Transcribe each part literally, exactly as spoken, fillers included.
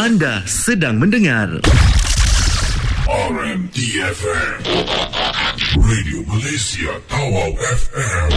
Anda sedang mendengar R M D F M, Radio Malaysia Tawau F M.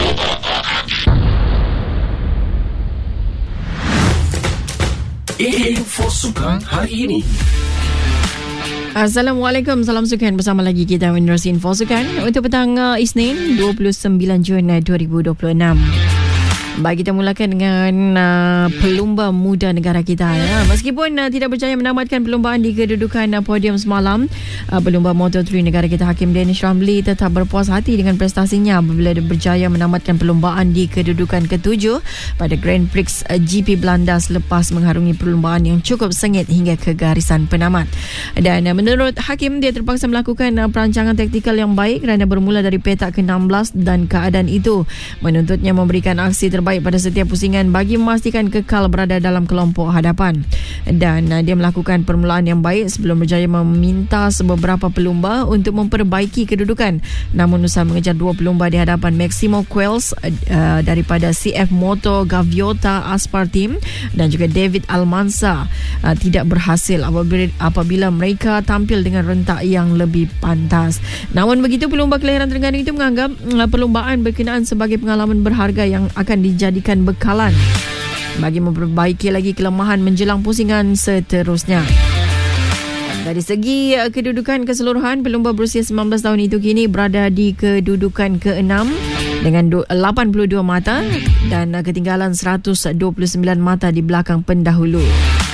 Info Sukan hari ini. Assalamualaikum, salam sukan, bersama lagi kita menerusi Info Sukan untuk petang uh, Isnin dua puluh sembilan Jun dua ribu dua puluh enam. Baik, kita mulakan dengan uh, pelumba muda negara kita. Ya. Meskipun uh, tidak berjaya menamatkan perlumbaan di kedudukan uh, podium semalam, uh, pelumba Moto tiga negara kita Hakim Danish Ramli tetap berpuas hati dengan prestasinya apabila dia berjaya menamatkan perlumbaan di kedudukan ketujuh pada Grand Prix uh, G P Belanda selepas mengharungi perlumbaan yang cukup sengit hingga ke garisan penamat. Dan uh, menurut Hakim, dia terpaksa melakukan uh, perancangan taktikal yang baik kerana bermula dari petak ke enam belas dan keadaan itu menuntutnya memberikan aksi terbaik baik pada setiap pusingan bagi memastikan kekal berada dalam kelompok hadapan. Dan uh, dia melakukan permulaan yang baik sebelum berjaya meminta beberapa pelumba untuk memperbaiki kedudukan. Namun usaha mengejar dua pelumba di hadapan Maximo Quels uh, daripada C F Moto Gaviota Aspar Team dan juga David Almansa uh, tidak berhasil apabila, apabila mereka tampil dengan rentak yang lebih pantas. Namun begitu, pelumba kelahiran Terengganu itu menganggap uh, perlumbaan berkenaan sebagai pengalaman berharga yang akan di jadikan bekalan bagi memperbaiki lagi kelemahan menjelang pusingan seterusnya. Dari segi kedudukan keseluruhan, pelumba berusia sembilan belas tahun itu kini berada di kedudukan keenam dengan lapan puluh dua mata dan ketinggalan seratus dua puluh sembilan mata di belakang pendahulu.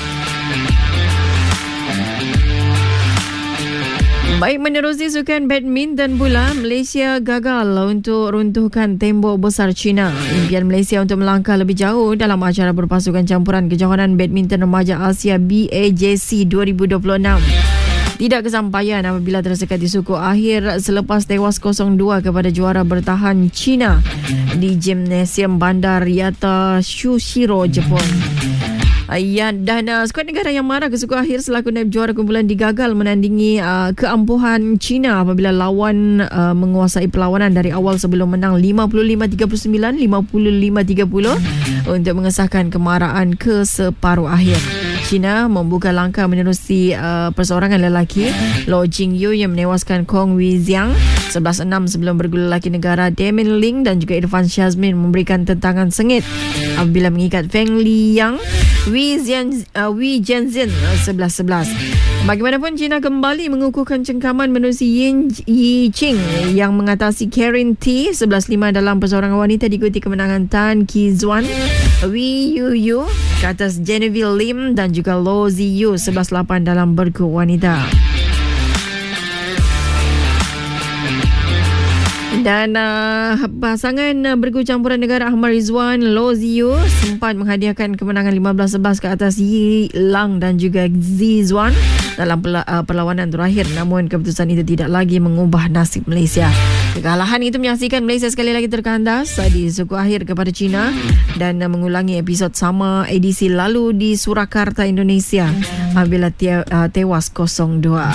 Baik, menerusi sukan badminton pula, Malaysia gagal untuk runtuhkan tembok besar China. Impian Malaysia untuk melangkah lebih jauh dalam acara berpasukan campuran kejohanan badminton remaja Asia B A J C dua ribu dua puluh enam tidak kesampaian apabila tersekat di suku akhir selepas tewas kosong dua kepada juara bertahan China di Gymnasium Bandar Yata Shushiro, Jepun. Ya, dan uh, skuad negara yang marah ke suku akhir selaku naib juara kumpulan digagal menandingi uh, keampuhan China apabila lawan uh, menguasai perlawanan dari awal sebelum menang lima puluh lima tiga puluh sembilan, lima puluh lima tiga puluh untuk mengesahkan kemarahan ke separuh akhir. China membuka langkah menerusi uh, perseorangan lelaki Lo Jingyu yang menewaskan Kong Wei Xiang sebelas enam sebelum bergula lelaki negara Damien Ling dan juga Irfan Shazmin memberikan tentangan sengit apabila mengikat Feng Liyang Wei Jian uh, Wei Jianzhen sebelas sebelas. Bagaimanapun, China kembali mengukuhkan cengkaman menerusi Yin Yi Qing yang mengatasi Karen T sebelas lima dalam perseorangan wanita diikuti kemenangan Tan Ki Zuan, Wei Yu Yu ke atas Genevieve Lim dan juga Lo Ziyu sebelas lapan dalam bergu wanita. Dan uh, pasangan uh, bergu campuran negara Ahmad Rizwan Lo Ziyu sempat menghadiahkan kemenangan lima belas sebelas ke atas Yi Lang dan juga Zi Zuan dalam perla- uh, perlawanan terakhir. Namun keputusan itu tidak lagi mengubah nasib Malaysia. Kekalahan itu menyaksikan Malaysia sekali lagi terkandas uh, di suku akhir kepada China dan uh, mengulangi episod sama edisi lalu di Surakarta, Indonesia apabila te- uh, tewas kosong dua.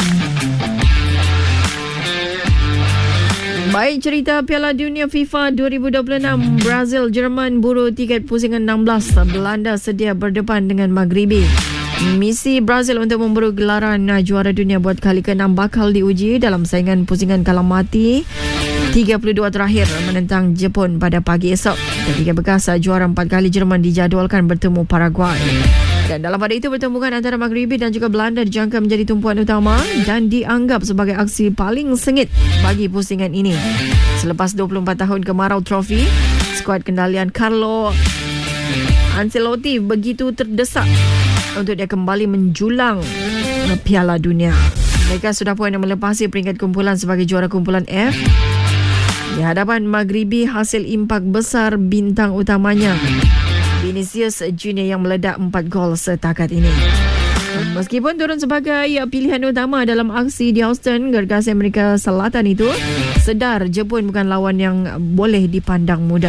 Baik, cerita Piala Dunia FIFA dua ribu dua puluh enam, Brazil, Jerman buru tiket pusingan enam belas. Belanda sedia berdepan dengan Maghribi. Misi Brazil untuk memburu gelaran juara dunia buat kali keenam bakal diuji dalam saingan pusingan kalah mati tiga puluh dua terakhir menentang Jepun pada pagi esok. Ketiga bekas juara empat kali Jerman dijadualkan bertemu Paraguay. Dan dalam pada itu, pertembungan antara Maghribi dan juga Belanda dijangka menjadi tumpuan utama dan dianggap sebagai aksi paling sengit bagi pusingan ini. Selepas dua puluh empat tahun kemarau trofi, skuad kendalian Carlo Ancelotti begitu terdesak untuk dia kembali menjulang Piala Dunia. Mereka sudah pun melepasi peringkat kumpulan sebagai juara kumpulan F di hadapan Maghribi hasil impak besar bintang utamanya Vinicius Junior yang meledak empat gol setakat ini. Meskipun turun sebagai pilihan utama dalam aksi di Houston, gergasi Amerika Selatan itu sedar Jepun bukan lawan yang boleh dipandang mudah.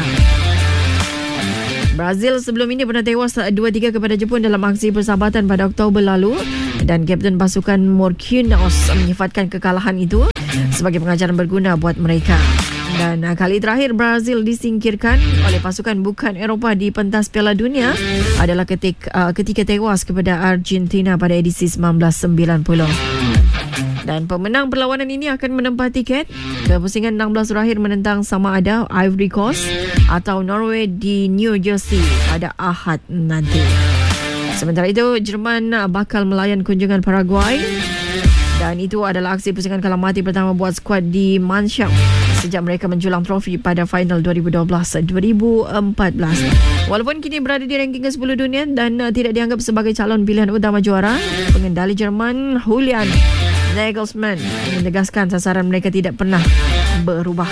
Brazil sebelum ini pernah tewas dua tiga kepada Jepun dalam aksi persahabatan pada Oktober lalu dan Kapten pasukan Marquinhos menyifatkan kekalahan itu sebagai pengajaran berguna buat mereka. Dan uh, kali terakhir Brazil disingkirkan oleh pasukan bukan Eropah di pentas Piala Dunia adalah ketika, uh, ketika tewas kepada Argentina pada edisi sembilan belas sembilan puluh. Dan pemenang perlawanan ini akan menempah tiket ke pusingan enam belas terakhir menentang sama ada Ivory Coast atau Norway di New Jersey pada Ahad nanti. Sementara itu, Jerman bakal melayan kunjungan Paraguay dan itu adalah aksi pusingan kalah mati pertama buat skuad di Mannschaft sejak mereka menjulang trofi pada final dua ribu dua belas dua ribu empat belas. Walaupun kini berada di ranking ke sepuluh dunia dan uh, tidak dianggap sebagai calon pilihan utama juara, pengendali Jerman Julian Nagelsmann menegaskan sasaran mereka tidak pernah berubah.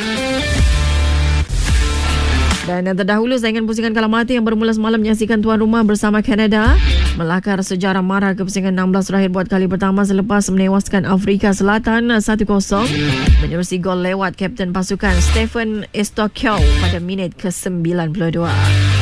Dan yang terdahulu, saingan pusingan kalah mati yang bermula semalam menyaksikan tuan rumah bersama Kanada melakar sejarah marah ke pusingan enam belas terakhir buat kali pertama selepas menewaskan Afrika Selatan satu kosong menerusi gol lewat kapten pasukan Stephen Estoquel pada minit ke sembilan puluh dua.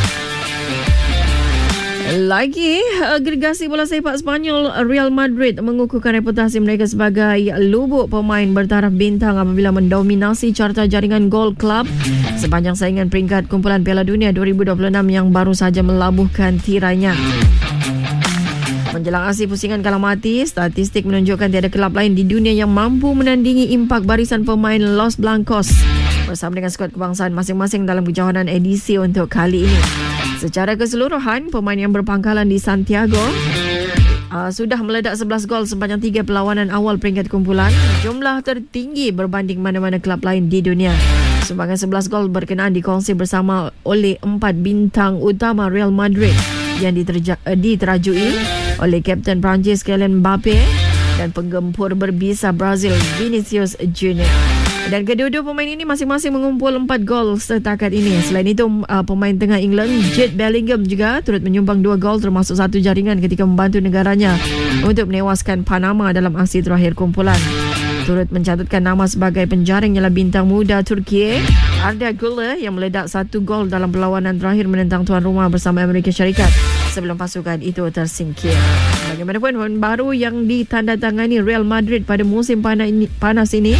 Lagi, agregasi bola sepak Spanyol Real Madrid mengukuhkan reputasi mereka sebagai lubuk pemain bertaraf bintang apabila mendominasi carta jaringan gol klub sepanjang saingan peringkat kumpulan Piala Dunia dua ribu dua puluh enam yang baru saja melabuhkan tirainya. Menjelang aksi pusingan kalah mati, statistik menunjukkan tiada kelab lain di dunia yang mampu menandingi impak barisan pemain Los Blancos bersama dengan skuad kebangsaan masing-masing dalam kejohanan edisi untuk kali ini. Secara keseluruhan, pemain yang berpangkalan di Santiago uh, sudah meledak sebelas gol sepanjang tiga perlawanan awal peringkat kumpulan, jumlah tertinggi berbanding mana-mana kelab lain di dunia. Sumbangan sebelas gol berkenaan dikongsi bersama oleh empat bintang utama Real Madrid yang diterja- uh, diterajui oleh Kapten Perancis Kylian Mbappe dan penggempur berbisa Brazil Vinicius Junior Dan kedua-dua pemain ini masing-masing mengumpul empat gol setakat ini. Selain itu, uh, pemain tengah England Jude Bellingham juga turut menyumbang dua gol termasuk satu jaringan ketika membantu negaranya untuk menewaskan Panama dalam aksi terakhir kumpulan. Turut mencatatkan nama sebagai penjaring ialah bintang muda Turki Arda Güler yang meledak satu gol dalam perlawanan terakhir menentang tuan rumah bersama Amerika Syarikat sebelum pasukan itu tersingkir. Bagaimanapun, pemain baru yang ditandatangani Real Madrid pada musim panas ini,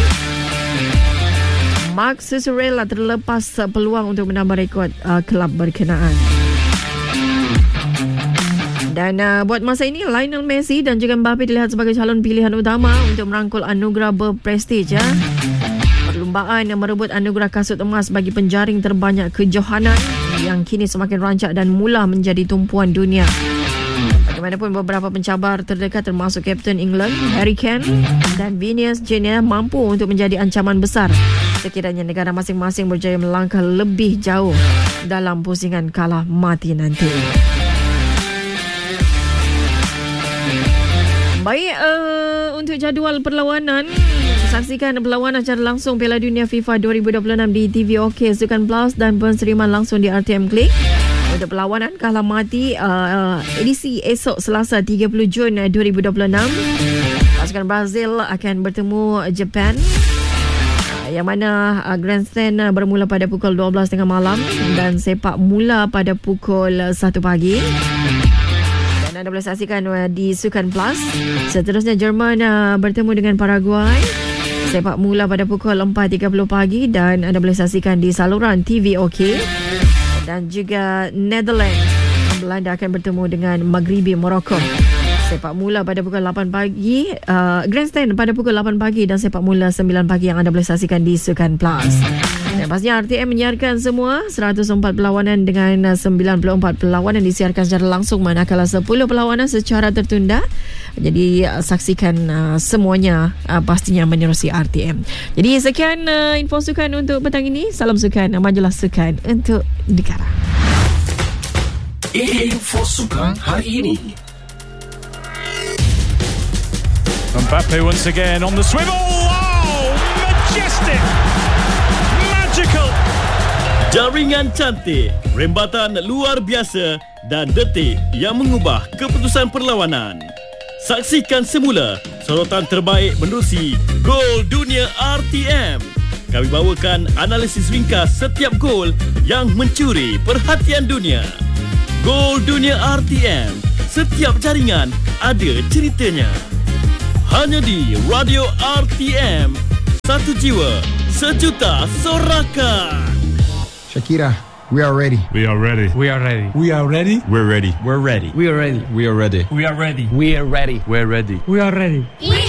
Marc Cucurella, terlepas peluang untuk menambah rekod uh, kelab berkenaan. Dan uh, buat masa ini, Lionel Messi dan juga Mbappe dilihat sebagai calon pilihan utama untuk merangkul anugerah berprestij. Ya. Perlumbaan yang merebut anugerah kasut emas bagi penjaring terbanyak kejohanan yang kini semakin rancak dan mula menjadi tumpuan dunia. Bagaimanapun, beberapa pencabar terdekat termasuk Kapten England Harry Kane dan Vinicius Junior mampu untuk menjadi ancaman besar sekiranya negara masing-masing berjaya melangkah lebih jauh dalam pusingan kalah mati nanti. Baik, uh, untuk jadual perlawanan, saksikan perlawanan secara langsung Piala Dunia FIFA dua ribu dua puluh enam di T V OK Sukan Plus dan penseriman langsung di R T M Klik. Untuk perlawanan kalah mati uh, edisi esok Selasa tiga puluh Jun dua ribu dua puluh enam, pasukan Brazil akan bertemu Japan, uh, yang mana uh, grandstand uh, bermula pada pukul dua belas tiga puluh malam dan sepak mula pada pukul satu pagi. Dan anda boleh saksikan uh, di Sukan Plus. Seterusnya, Jerman uh, bertemu dengan Paraguay, sepak mula pada pukul empat tiga puluh pagi dan anda boleh saksikan di saluran T V OK. Dan juga Netherlands, Belanda akan bertemu dengan Maghribi Morocco, sepak mula pada pukul lapan pagi, uh, grandstand pada pukul lapan pagi dan sepak mula sembilan pagi yang anda boleh saksikan di Sukan Plus. Dan pastinya R T M menyiarkan semua seratus empat perlawanan dengan sembilan puluh empat perlawanan disiarkan secara langsung, manakala sepuluh perlawanan secara tertunda. Jadi uh, saksikan uh, semuanya uh, pastinya menerusi R T M. Jadi sekian uh, info sukan untuk petang ini. Salam sukan, majulah sukan untuk negara. Info sukan hari ini. Mbappe once again on the swivel. Oh, majestic. Magical. Jaringan cantik, rembatan luar biasa dan detik yang mengubah keputusan perlawanan. Saksikan semula sorotan terbaik menerusi Gol Dunia R T M. Kami bawakan analisis ringkas setiap gol yang mencuri perhatian dunia. Gol Dunia R T M, setiap jaringan ada ceritanya. Hanya di Radio R T M. Satu jiwa, sejuta sorakan. Shakira, we are ready. We are ready. We are ready. We are ready. We're ready. We're ready. We are ready. We are ready. We are ready. We are ready. We're ready. We are ready. We